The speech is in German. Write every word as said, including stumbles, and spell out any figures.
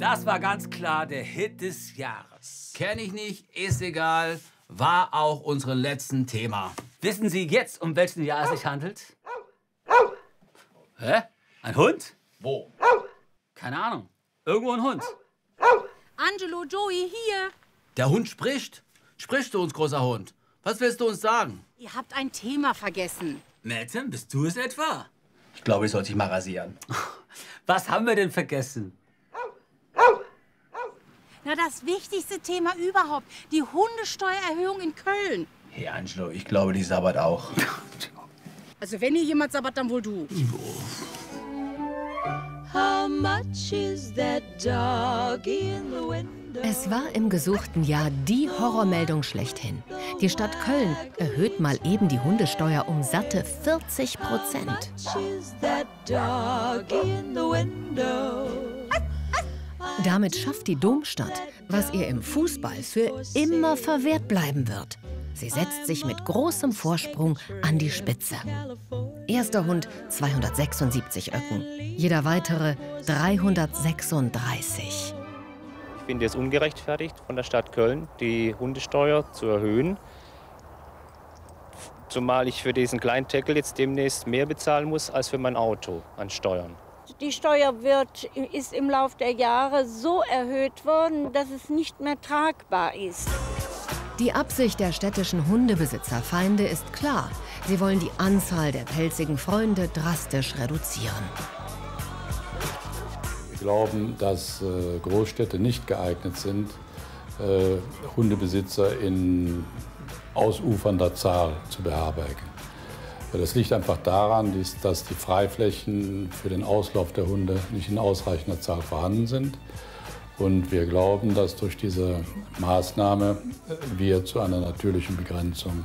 Das war ganz klar der Hit des Jahres. Kenn ich nicht, ist egal, war auch unser letzten Thema. Wissen Sie jetzt, um welchen Jahr es sich handelt? Hä? Ein Hund? Wo? Keine Ahnung. Irgendwo ein Hund. Angelo, Joey, hier. Der Hund spricht. Sprichst du uns, großer Hund? Was willst du uns sagen? Ihr habt ein Thema vergessen. Madsen, bist du es etwa? Ich glaube, ich sollte dich mal rasieren. Was haben wir denn vergessen? Na, das wichtigste Thema überhaupt. Die Hundesteuererhöhung in Köln. Hey, Angelo, ich glaube, die sabbert auch. Also wenn hier jemand sabbert, dann wohl du. How much is that doggy in the window? Es war im gesuchten Jahr die Horrormeldung schlechthin. Die Stadt Köln erhöht mal eben die Hundesteuer um satte vierzig Prozent. Damit schafft die Domstadt, was ihr im Fußball für immer verwehrt bleiben wird. Sie setzt sich mit großem Vorsprung an die Spitze. Erster Hund zweihundertsechsundsiebzig Öcken, jeder weitere dreihundertsechsunddreißig. Ich finde es ungerechtfertigt von der Stadt Köln, die Hundesteuer zu erhöhen. Zumal ich für diesen kleinen Tackle jetzt demnächst mehr bezahlen muss als für mein Auto an Steuern. Die Steuer wird, ist im Laufe der Jahre so erhöht worden, dass es nicht mehr tragbar ist. Die Absicht der städtischen Hundebesitzerfeinde ist klar. Sie wollen die Anzahl der pelzigen Freunde drastisch reduzieren. Wir glauben, dass äh, Großstädte nicht geeignet sind, äh, Hundebesitzer in ausufernder Zahl zu beherbergen. Das liegt einfach daran, dass die Freiflächen für den Auslauf der Hunde nicht in ausreichender Zahl vorhanden sind. Und wir glauben, dass durch diese Maßnahme wir zu einer natürlichen Begrenzung